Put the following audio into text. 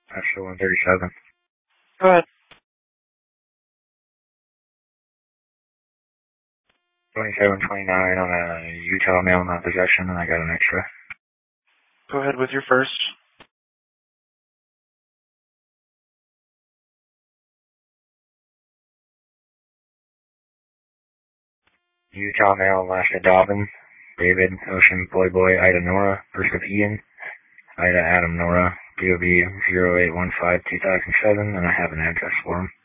Extra 137. Go ahead. 2729 on a Utah mail not possession, and I got an extra. Go ahead with your first. Utah mail, Alaska Dobbin, David, Ocean, Boy, Ida Nora, first of Ian, Ida Adam Nora, DOB 0815 2007, and I have an address for him.